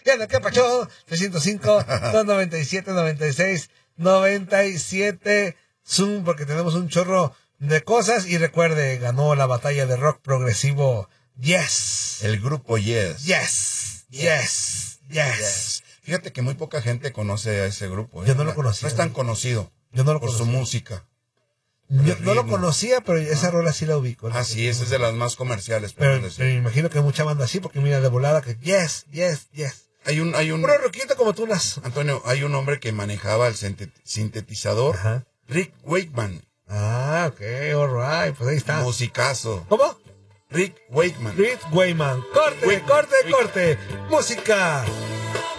Ya no, ¿qué pacho? 305-297-96-97. Zoom, porque tenemos un chorro de cosas. Y recuerde, ganó la batalla de rock progresivo Yes. El grupo Yes. Yes. Fíjate que muy poca gente conoce a ese grupo. Yo no lo conocía. No es tan conocido. Yo no lo por conocía. su música. Yo no lo conocía, pero esa rola sí la ubico. Ah, sí, esa es de las más comerciales. Pero me imagino que hay mucha banda así, porque mira, de volada que Yes. Hay un Puro roquito como tú las. Antonio, hay un hombre que manejaba el sintetizador. Ajá. Rick Wakeman. Ah, ok, alright, pues ahí está. Musicazo. ¿Cómo? Rick Wakeman. Rick Wakeman. Corte. Música.